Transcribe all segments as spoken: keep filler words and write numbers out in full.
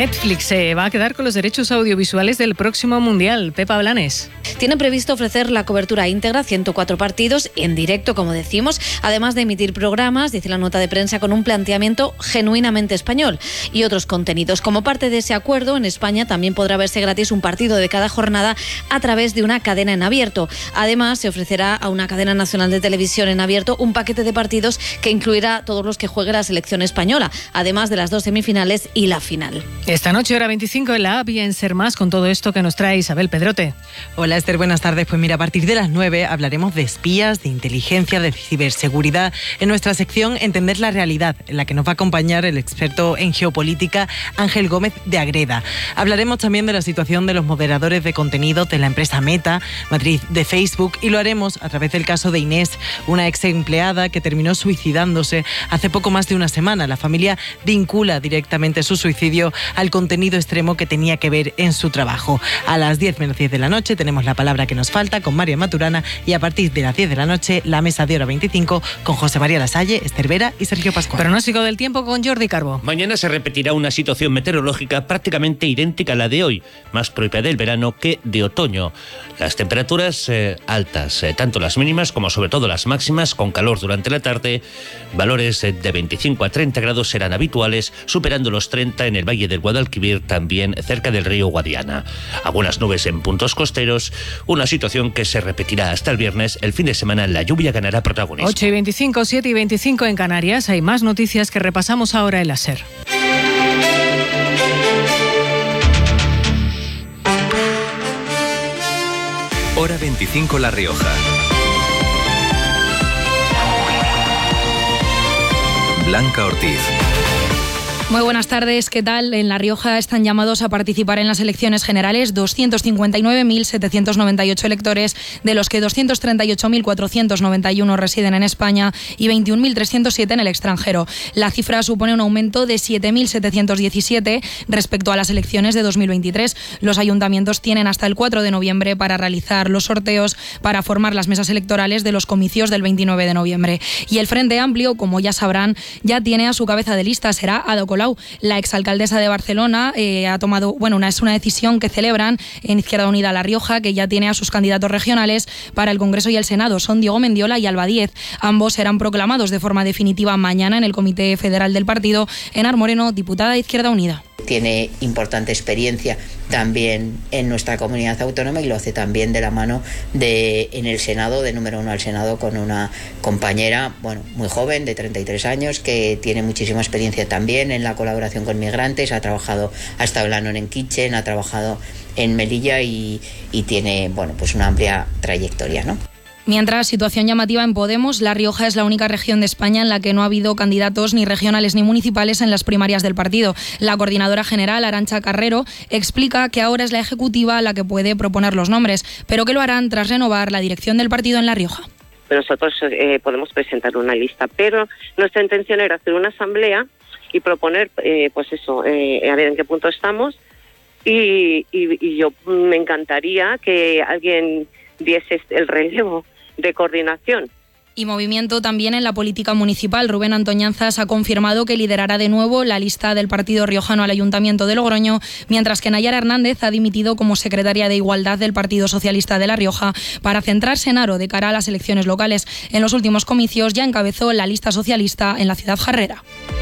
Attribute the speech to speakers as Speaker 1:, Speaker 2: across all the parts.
Speaker 1: Netflix se va a quedar con los derechos audiovisuales del próximo Mundial. Pepa Blanes.
Speaker 2: Tiene previsto ofrecer la cobertura íntegra, ciento cuatro partidos, en directo, como decimos, además de emitir programas, dice la nota de prensa, con un planteamiento genuinamente español y otros contenidos. Como parte de ese acuerdo, en España también podrá verse gratis un partido de cada jornada a través de una cadena en abierto. Además, se ofrecerá a una cadena nacional de televisión en abierto un paquete de partidos que incluirá todos los que juegue la selección española, además de las dos semifinales y la final.
Speaker 1: Esta noche, hora veinticinco, en la A V I, en Ser Más, con todo esto que nos trae Isabel Pedrote.
Speaker 3: Hola Esther, buenas tardes. Pues mira, a partir de las nueve hablaremos de espías, de inteligencia, de ciberseguridad. En nuestra sección Entender la Realidad, en la que nos va a acompañar el experto en geopolítica Ángel Gómez de Agreda. Hablaremos también de la situación de los moderadores de contenido de la empresa Meta, matriz de Facebook, y lo haremos a través del caso de Inés, una ex empleada que terminó suicidándose hace poco más de una semana. La familia vincula directamente su suicidio al contenido extremo que tenía que ver en su trabajo. A las diez menos diez de la noche tenemos La Palabra que nos falta con María Maturana, y a partir de las diez de la noche la mesa de hora veinticinco con José María Lasalle, Esther Vera y Sergio Pascual.
Speaker 1: Pronóstico del tiempo con Jordi Carbo.
Speaker 4: Mañana se repetirá una situación meteorológica prácticamente idéntica a la de hoy, más propia del verano que de otoño. Las temperaturas eh, altas, eh, tanto las mínimas como sobre todo las máximas, con calor durante la tarde. Valores eh, de veinticinco a treinta grados serán habituales, superando los treinta en el Valle del Guadalquivir, también cerca del río Guadiana. Algunas nubes en puntos costeros, una situación que se repetirá hasta el viernes. El fin de semana la lluvia ganará protagonismo.
Speaker 1: ocho y veinticinco, siete y veinticinco en Canarias. Hay más noticias que repasamos ahora en la SER.
Speaker 5: Hora veinticinco La Rioja. Blanca Ortiz.
Speaker 6: Muy buenas tardes, ¿qué tal? En La Rioja están llamados a participar en las elecciones generales doscientos cincuenta y nueve mil setecientos noventa y ocho electores, de los que doscientos treinta y ocho mil cuatrocientos noventa y uno residen en España y veintiún mil trescientos siete en el extranjero. La cifra supone un aumento de siete mil setecientos diecisiete respecto a las elecciones de dos mil veintitrés. Los ayuntamientos tienen hasta el cuatro de noviembre para realizar los sorteos para formar las mesas electorales de los comicios del veintinueve de noviembre. Y el Frente Amplio, como ya sabrán, ya tiene a su cabeza de lista, será Ada Colau. La exalcaldesa de Barcelona eh, ha tomado, bueno, una, es una decisión que celebran en Izquierda Unida La Rioja, que ya tiene a sus candidatos regionales para el Congreso y el Senado. Son Diego Mendiola y Alba Díez. Ambos serán proclamados de forma definitiva mañana en el Comité Federal del Partido. Enar Moreno, diputada de Izquierda Unida.
Speaker 7: Tiene importante experiencia también en nuestra comunidad autónoma y lo hace también de la mano de en el Senado, de número uno al Senado, con una compañera, bueno, muy joven, de treinta y tres años, que tiene muchísima experiencia también en la colaboración con migrantes. Ha trabajado, ha estado en en Kitchen, ha trabajado en Melilla y, y tiene, bueno, pues una amplia trayectoria, ¿no?
Speaker 6: Mientras, situación llamativa en Podemos. La Rioja es la única región de España en la que no ha habido candidatos ni regionales ni municipales en las primarias del partido. La coordinadora general, Arantxa Carrero, explica que ahora es la ejecutiva la que puede proponer los nombres, pero que lo harán tras renovar la dirección del partido en La Rioja.
Speaker 8: Nosotros eh, podemos presentar una lista, pero nuestra intención era hacer una asamblea y proponer, eh, pues eso, eh, a ver en qué punto estamos, y, y, y yo me encantaría que alguien diese el relevo de coordinación.
Speaker 6: Y movimiento también en la política municipal. Rubén Antoñanzas ha confirmado que liderará de nuevo la lista del partido riojano al Ayuntamiento de Logroño, mientras que Nayara Hernández ha dimitido como secretaria de Igualdad del Partido Socialista de La Rioja para centrarse en Aro de cara a las elecciones locales. En los últimos comicios ya encabezó la lista socialista en la ciudad jarrera.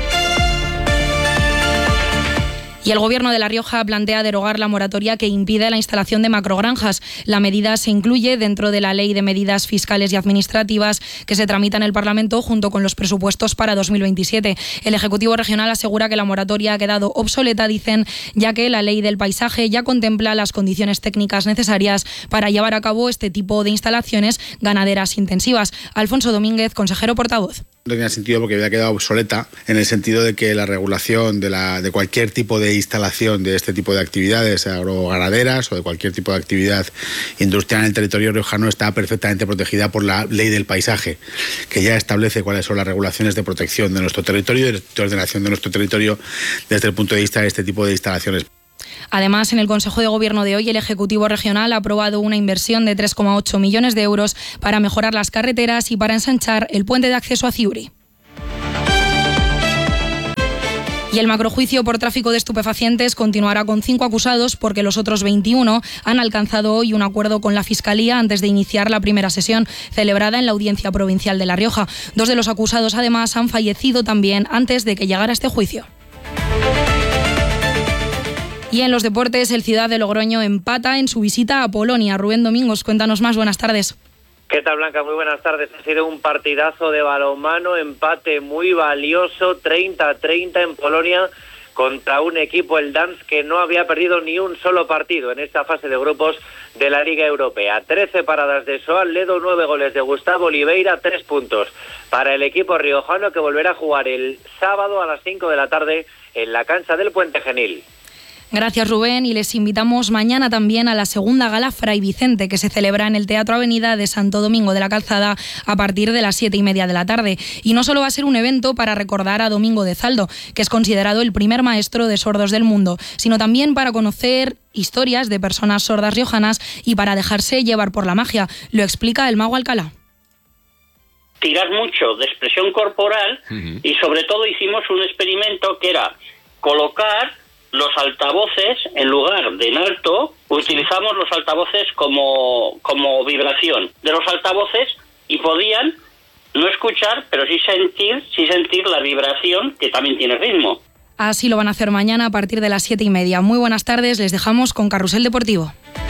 Speaker 6: Y el Gobierno de La Rioja plantea derogar la moratoria que impide la instalación de macrogranjas. La medida se incluye dentro de la Ley de Medidas Fiscales y Administrativas que se tramita en el Parlamento junto con los presupuestos para dos mil veintisiete. El Ejecutivo Regional asegura que la moratoria ha quedado obsoleta, dicen, ya que la Ley del Paisaje ya contempla las condiciones técnicas necesarias para llevar a cabo este tipo de instalaciones ganaderas intensivas. Alfonso Domínguez, consejero portavoz.
Speaker 9: No tenía sentido porque había quedado obsoleta en el sentido de que la regulación de, la, de cualquier tipo de instalación de este tipo de actividades agroganaderas o de cualquier tipo de actividad industrial en el territorio riojano está perfectamente protegida por la Ley del Paisaje, que ya establece cuáles son las regulaciones de protección de nuestro territorio y de ordenación de nuestro territorio desde el punto de vista de este tipo de instalaciones.
Speaker 6: Además, en el Consejo de Gobierno de hoy, el Ejecutivo Regional ha aprobado una inversión de tres coma ocho millones de euros para mejorar las carreteras y para ensanchar el puente de acceso a Ciuri. Y el macrojuicio por tráfico de estupefacientes continuará con cinco acusados porque los otros veintiuno han alcanzado hoy un acuerdo con la Fiscalía antes de iniciar la primera sesión celebrada en la Audiencia Provincial de La Rioja. Dos de los acusados, además, han fallecido también antes de que llegara este juicio. Y en los deportes, el Ciudad de Logroño empata en su visita a Polonia. Rubén Domingos, cuéntanos más. Buenas tardes.
Speaker 10: ¿Qué tal, Blanca? Muy buenas tardes. Ha sido un partidazo de balonmano, empate muy valioso, treinta a treinta en Polonia contra un equipo, el Dansk, que no había perdido ni un solo partido en esta fase de grupos de la Liga Europea. trece paradas de Soal Ledo, nueve goles de Gustavo Oliveira, tres puntos para el equipo riojano, que volverá a jugar el sábado a las cinco de la tarde en la cancha del Puente Genil.
Speaker 6: Gracias, Rubén, y les invitamos mañana también a la segunda gala Fray Vicente, que se celebra en el Teatro Avenida de Santo Domingo de la Calzada a partir de las siete y media de la tarde. Y no solo va a ser un evento para recordar a Domingo de Zaldo, que es considerado el primer maestro de sordos del mundo, sino también para conocer historias de personas sordas riojanas y para dejarse llevar por la magia. Lo explica el Mago Alcalá.
Speaker 11: Tirar mucho de expresión corporal uh-huh. y sobre todo hicimos un experimento que era colocar los altavoces, en lugar de en alto, utilizamos los altavoces como, como vibración de los altavoces y podían no escuchar, pero sí sentir, sí sentir la vibración, que también tiene ritmo.
Speaker 6: Así lo van a hacer mañana a partir de las siete y media. Muy buenas tardes, les dejamos con Carrusel Deportivo.